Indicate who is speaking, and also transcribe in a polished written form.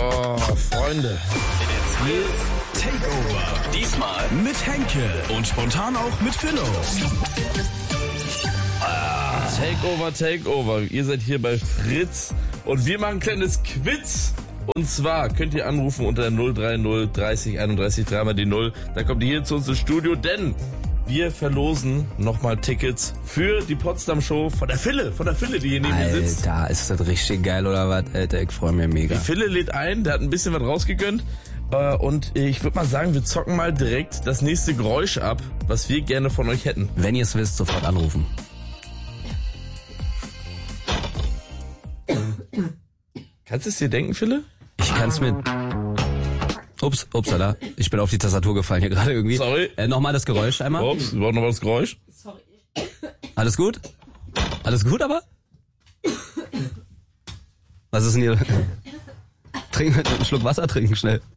Speaker 1: So, Freunde.
Speaker 2: Takeover. Diesmal mit Henke und spontan auch mit Philo.
Speaker 1: Takeover. Ihr seid hier bei Fritz und wir machen ein kleines Quiz. Und zwar könnt ihr anrufen unter 030 30 31 3 mal die 0. Da kommt ihr hier zu uns ins Studio, denn wir verlosen nochmal Tickets für die Potsdam Show von der Fille, die hier neben mir sitzt.
Speaker 3: Alter, ist das richtig geil oder was? Alter, ich freue mich mega.
Speaker 1: Die Fille lädt ein, der hat ein bisschen was rausgegönnt. Und ich würde mal sagen, wir zocken mal direkt das nächste Geräusch ab, was wir gerne von euch hätten.
Speaker 3: Wenn ihr es wisst, sofort anrufen.
Speaker 1: Kannst du es dir denken, Fille?
Speaker 3: Ich kann's mir... Upsala. Ich bin auf die Tastatur gefallen hier gerade irgendwie.
Speaker 1: Sorry.
Speaker 3: Nochmal das Geräusch einmal.
Speaker 1: Ups, wir brauchen nochmal das Geräusch.
Speaker 4: Sorry.
Speaker 3: Alles gut? Alles gut aber? Was ist denn hier? Trink einen Schluck Wasser trinken schnell.